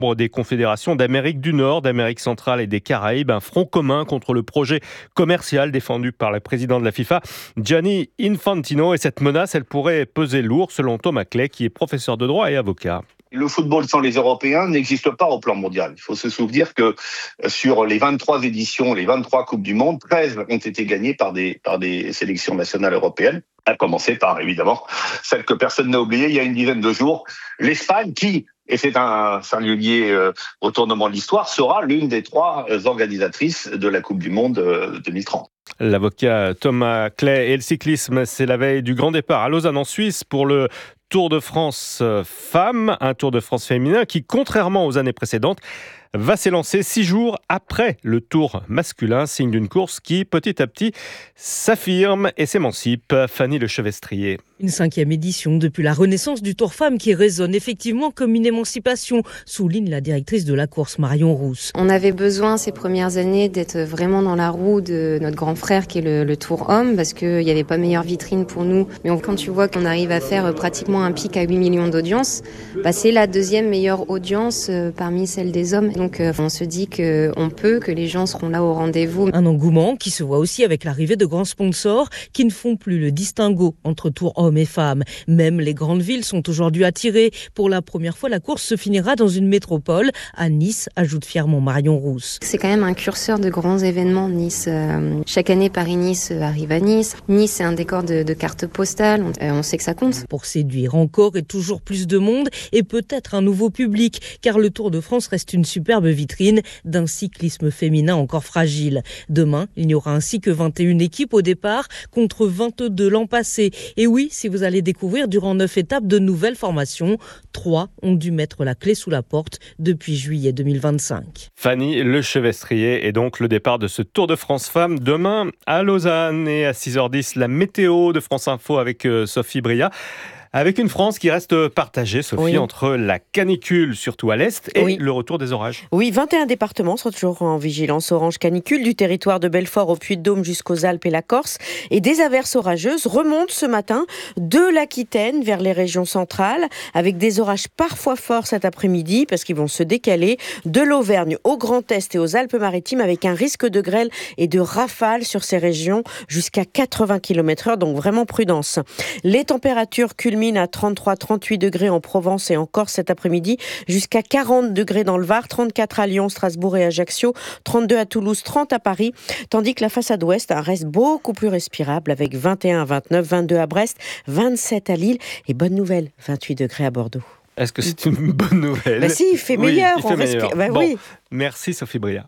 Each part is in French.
membres des confédérations d'Amérique du Nord, d'Amérique centrale et des Caraïbes, un front commun contre le projet commercial défendu par le président de la FIFA, Gianni Infantino. Et cette menace, elle pourrait peser lourd, selon Thomas Clay, qui est professeur de droit et avocat. Le football sans les Européens n'existe pas au plan mondial. Il faut se souvenir que sur les 23 éditions, les 23 Coupes du Monde, 13 ont été gagnées par des sélections nationales européennes, à commencer par, évidemment, celle que personne n'a oubliée il y a une dizaine de jours, l'Espagne qui, et c'est un singulier retournement de l'histoire, sera l'une des 3 organisatrices de la Coupe du Monde 2030. L'avocat Thomas Clay. Et le cyclisme, c'est la veille du grand départ à Lausanne en Suisse pour le Tour de France femmes, un Tour de France féminin qui, contrairement aux années précédentes, va s'élancer 6 jours après le Tour masculin, signe d'une course qui, petit à petit, s'affirme et s'émancipe. Fanny Lechevestrier. Une 5e édition depuis la renaissance du Tour Femmes qui résonne effectivement comme une émancipation, souligne la directrice de la course Marion Rousse. On avait besoin ces premières années d'être vraiment dans la roue de notre grand frère qui est le Tour Homme, parce qu'il n'y avait pas meilleure vitrine pour nous. Mais quand tu vois qu'on arrive à faire pratiquement un pic à 8 millions d'audience, c'est la 2e meilleure audience parmi celles des hommes. Donc on se dit qu'on peut, que les gens seront là au rendez-vous. Un engouement qui se voit aussi avec l'arrivée de grands sponsors qui ne font plus le distinguo entre Tour Homme et femmes. Même les grandes villes sont aujourd'hui attirées. Pour la première fois, la course se finira dans une métropole, à Nice, ajoute fièrement Marion Rousse. C'est quand même un curseur de grands événements, Nice. Chaque année, Paris-Nice arrive à Nice. Nice, c'est un décor de cartes postales. On sait que ça compte. Pour séduire encore et toujours plus de monde et peut-être un nouveau public, car le Tour de France reste une superbe vitrine d'un cyclisme féminin encore fragile. Demain, il n'y aura ainsi que 21 équipes au départ contre 22 l'an passé. Et oui, si vous allez découvrir durant 9 étapes de nouvelles formations, 3 ont dû mettre la clé sous la porte depuis juillet 2025. Fanny Lechevestrier et donc le départ de ce Tour de France Femmes demain à Lausanne. Et à 6h10, la météo de France Info avec Sophie Bria. Avec une France qui reste partagée, Sophie, entre la canicule, surtout à l'est, et le retour des orages. Oui, 21 départements sont toujours en vigilance orange canicule, du territoire de Belfort au Puy-de-Dôme jusqu'aux Alpes et la Corse. Et des averses orageuses remontent ce matin de l'Aquitaine vers les régions centrales, avec des orages parfois forts cet après-midi, parce qu'ils vont se décaler, de l'Auvergne au Grand Est et aux Alpes-Maritimes, avec un risque de grêle et de rafales sur ces régions jusqu'à 80 km/h, donc vraiment prudence. Les températures culminent à 33-38 degrés en Provence et en Corse cet après-midi, jusqu'à 40 degrés dans le Var, 34 à Lyon, Strasbourg et Ajaccio, 32 à Toulouse, 30 à Paris, tandis que la façade ouest reste beaucoup plus respirable avec 21 à 29, 22 à Brest, 27 à Lille et bonne nouvelle, 28 degrés à Bordeaux. Est-ce que c'est une bonne nouvelle ? Si, il fait meilleur. Il fait meilleur. Respire. Bon, merci Sophie Bria.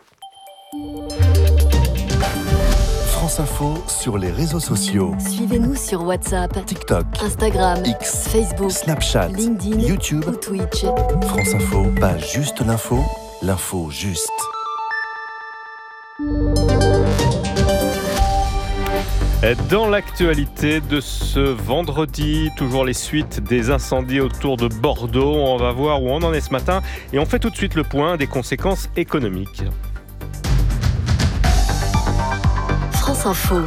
France Info sur les réseaux sociaux. Suivez-nous sur WhatsApp, TikTok, Instagram, X, Facebook, Snapchat, LinkedIn, YouTube ou Twitch. France Info, pas juste l'info, l'info juste. Dans l'actualité de ce vendredi, toujours les suites des incendies autour de Bordeaux. On va voir où on en est ce matin et on fait tout de suite le point des conséquences économiques. France Info,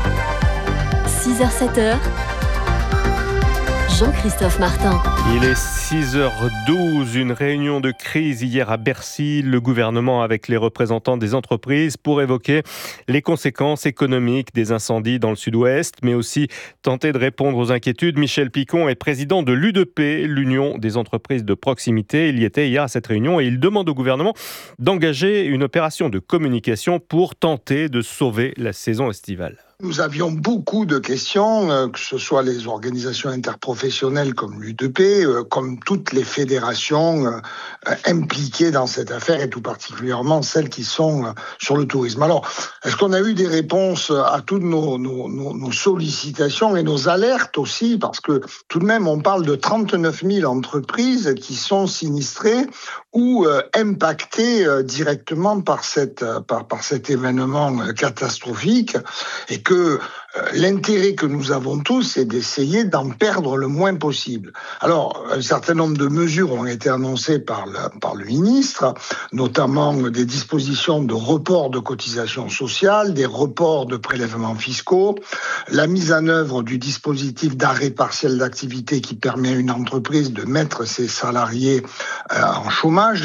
6h-7h, Jean-Christophe Martin. Il est 6h12, une réunion de crise hier à Bercy. Le gouvernement avec les représentants des entreprises pour évoquer les conséquences économiques des incendies dans le sud-ouest, mais aussi tenter de répondre aux inquiétudes. Michel Picon est président de l'UDP, l'Union des entreprises de proximité. Il y était hier à cette réunion et il demande au gouvernement d'engager une opération de communication pour tenter de sauver la saison estivale. Nous avions beaucoup de questions, que ce soit les organisations interprofessionnelles comme l'UDP, comme toutes les fédérations impliquées dans cette affaire et tout particulièrement celles qui sont sur le tourisme. Alors, est-ce qu'on a eu des réponses à toutes nos sollicitations et nos alertes aussi? Parce que tout de même, on parle de 39 000 entreprises qui sont sinistrées ou impactées directement par cet événement catastrophique. Et que l'intérêt que nous avons tous, c'est d'essayer d'en perdre le moins possible. Alors, un certain nombre de mesures ont été annoncées par le ministre, notamment des dispositions de report de cotisations sociales, des reports de prélèvements fiscaux, la mise en œuvre du dispositif d'arrêt partiel d'activité qui permet à une entreprise de mettre ses salariés en chômage.